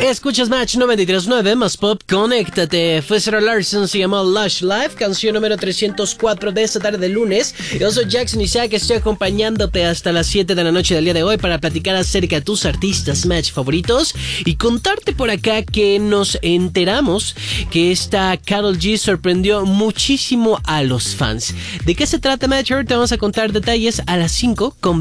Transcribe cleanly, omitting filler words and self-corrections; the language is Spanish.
Escuchas Match 93.9 más pop, conéctate. Fue Sarah Larson, se llamó Lush Life, canción número 304 de esta tarde de lunes. Yo soy Jackson Isaac, estoy acompañándote hasta las 7 de la noche del día de hoy para platicar acerca de tus artistas Match favoritos y contarte por acá que nos enteramos que esta Karol G sorprendió muchísimo a los fans. ¿De qué se trata Match? Te vamos a contar detalles a las 5 con